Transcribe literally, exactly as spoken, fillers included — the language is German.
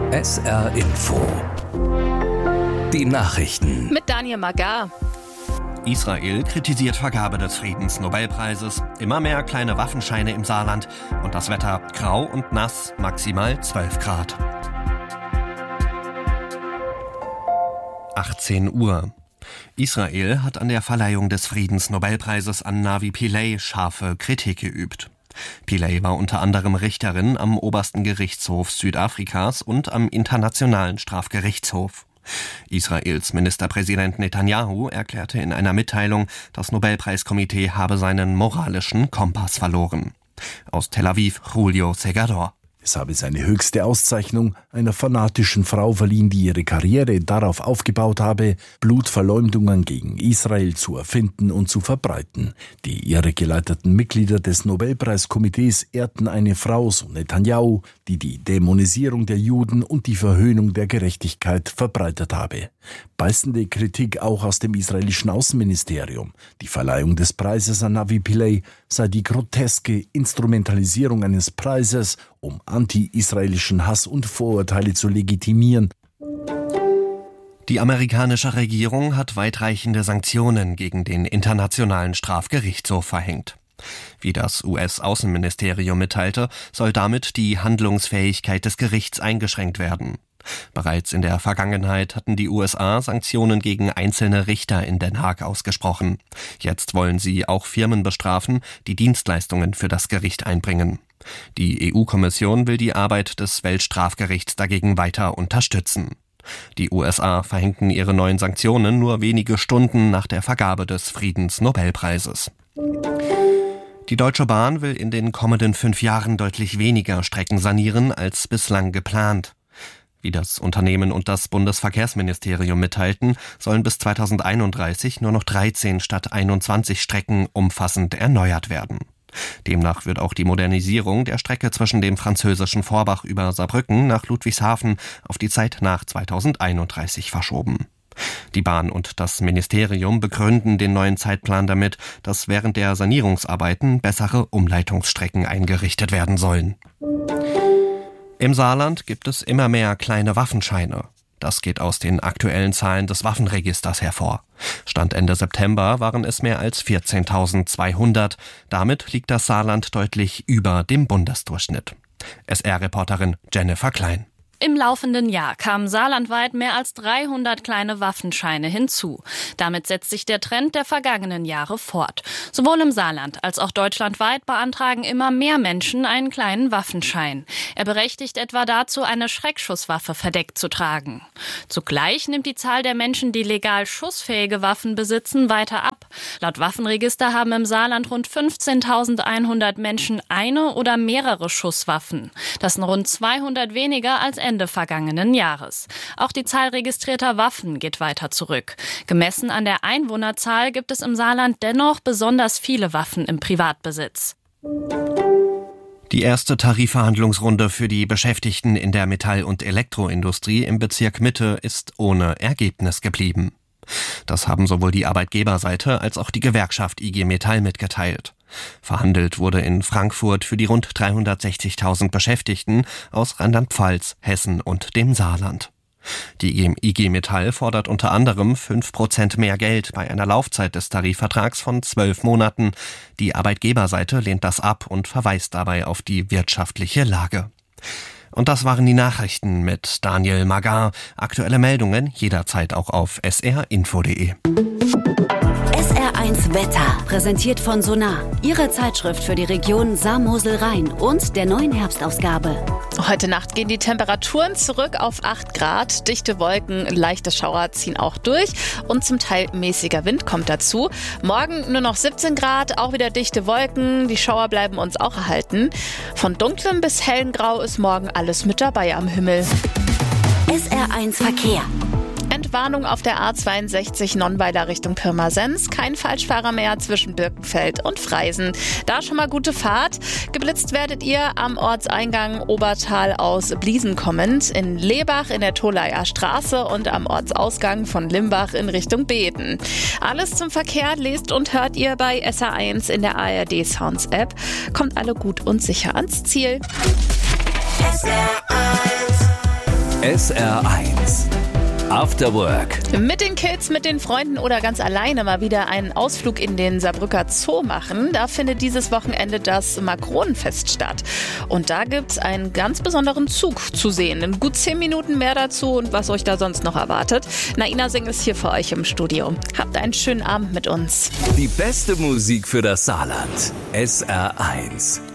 S R Info. Die Nachrichten. Mit Daniel Magar. Israel kritisiert Vergabe des Friedensnobelpreises. Immer mehr kleine Waffenscheine im Saarland. Und das Wetter grau und nass, maximal zwölf Grad. achtzehn Uhr. Israel hat an der Verleihung des Friedensnobelpreises an Navi Pillay scharfe Kritik geübt. Pillay war unter anderem Richterin am obersten Gerichtshof Südafrikas und am Internationalen Strafgerichtshof. Israels Ministerpräsident Netanyahu erklärte in einer Mitteilung, das Nobelpreiskomitee habe seinen moralischen Kompass verloren. Aus Tel Aviv, Julio Segador. Es habe seine höchste Auszeichnung einer fanatischen Frau verliehen, die ihre Karriere darauf aufgebaut habe, Blutverleumdungen gegen Israel zu erfinden und zu verbreiten. Die irregeleiteten Mitglieder des Nobelpreiskomitees ehrten eine Frau, so Netanyahu, die die Dämonisierung der Juden und die Verhöhnung der Gerechtigkeit verbreitet habe. Beißende Kritik auch aus dem israelischen Außenministerium. Die Verleihung des Preises an Navi Pillay sei die groteske Instrumentalisierung eines Preises, um anti-israelischen Hass und Vorurteile zu legitimieren. Die amerikanische Regierung hat weitreichende Sanktionen gegen den Internationalen Strafgerichtshof verhängt. Wie das U S-Außenministerium mitteilte, soll damit die Handlungsfähigkeit des Gerichts eingeschränkt werden. Bereits in der Vergangenheit hatten die U S A Sanktionen gegen einzelne Richter in Den Haag ausgesprochen. Jetzt wollen sie auch Firmen bestrafen, die Dienstleistungen für das Gericht einbringen. Die E U-Kommission will die Arbeit des Weltstrafgerichts dagegen weiter unterstützen. Die U S A verhängten ihre neuen Sanktionen nur wenige Stunden nach der Vergabe des Friedensnobelpreises. Die Deutsche Bahn will in den kommenden fünf Jahren deutlich weniger Strecken sanieren als bislang geplant. Wie das Unternehmen und das Bundesverkehrsministerium mitteilten, sollen bis zweitausendeinunddreißig nur noch dreizehn statt einundzwanzig Strecken umfassend erneuert werden. Demnach wird auch die Modernisierung der Strecke zwischen dem französischen Vorbach über Saarbrücken nach Ludwigshafen auf die Zeit nach zweitausendeinunddreißig verschoben. Die Bahn und das Ministerium begründen den neuen Zeitplan damit, dass während der Sanierungsarbeiten bessere Umleitungsstrecken eingerichtet werden sollen. Im Saarland gibt es immer mehr kleine Waffenscheine. Das geht aus den aktuellen Zahlen des Waffenregisters hervor. Stand Ende September waren es mehr als vierzehntausendzweihundert. Damit liegt das Saarland deutlich über dem Bundesdurchschnitt. S R-Reporterin Jennifer Klein. Im laufenden Jahr kamen saarlandweit mehr als dreihundert kleine Waffenscheine hinzu. Damit setzt sich der Trend der vergangenen Jahre fort. Sowohl im Saarland als auch deutschlandweit beantragen immer mehr Menschen einen kleinen Waffenschein. Er berechtigt etwa dazu, eine Schreckschusswaffe verdeckt zu tragen. Zugleich nimmt die Zahl der Menschen, die legal schussfähige Waffen besitzen, weiter ab. Laut Waffenregister haben im Saarland rund fünfzehntausendeinhundert Menschen eine oder mehrere Schusswaffen. Das sind rund zweihundert weniger als Ende vergangenen Jahres. Auch die Zahl registrierter Waffen geht weiter zurück. Gemessen an der Einwohnerzahl gibt es im Saarland dennoch besonders viele Waffen im Privatbesitz. Die erste Tarifverhandlungsrunde für die Beschäftigten in der Metall- und Elektroindustrie im Bezirk Mitte ist ohne Ergebnis geblieben. Das haben sowohl die Arbeitgeberseite als auch die Gewerkschaft I G Metall mitgeteilt. Verhandelt wurde in Frankfurt für die rund dreihundertsechzigtausend Beschäftigten aus Rheinland-Pfalz, Hessen und dem Saarland. Die I G Metall fordert unter anderem fünf Prozent mehr Geld bei einer Laufzeit des Tarifvertrags von zwölf Monaten. Die Arbeitgeberseite lehnt das ab und verweist dabei auf die wirtschaftliche Lage. Und das waren die Nachrichten mit Daniel Magar. Aktuelle Meldungen jederzeit auch auf s r info punkt d e. S R eins Wetter, präsentiert von Sonar, Ihre Zeitschrift für die Region Saar-Mosel-Rhein und der neuen Herbstausgabe. Heute Nacht gehen die Temperaturen zurück auf acht Grad. Dichte Wolken, leichte Schauer ziehen auch durch und zum Teil mäßiger Wind kommt dazu. Morgen nur noch siebzehn Grad, auch wieder dichte Wolken. Die Schauer bleiben uns auch erhalten. Von dunklem bis hellem Grau ist morgen alles mit dabei am Himmel. S R eins Verkehr. Entwarnung auf der A zweiundsechzig Nonnweiler Richtung Pirmasens. Kein Falschfahrer mehr zwischen Birkenfeld und Freisen. Da schon mal gute Fahrt. Geblitzt werdet ihr am Ortseingang Obertal aus Bliesen kommend, in Lebach in der Tolaer Straße und am Ortsausgang von Limbach in Richtung Beeden. Alles zum Verkehr lest und hört ihr bei S R eins in der A R D Sounds App. Kommt alle gut und sicher ans Ziel. S R eins S R eins After Work. Mit den Kids, mit den Freunden oder ganz alleine mal wieder einen Ausflug in den Saarbrücker Zoo machen. Da findet dieses Wochenende das Makronenfest statt. Und da gibt's einen ganz besonderen Zug zu sehen. In gut zehn Minuten mehr dazu und was euch da sonst noch erwartet. Naina Singh ist hier für euch im Studio. Habt einen schönen Abend mit uns. Die beste Musik für das Saarland. S R eins.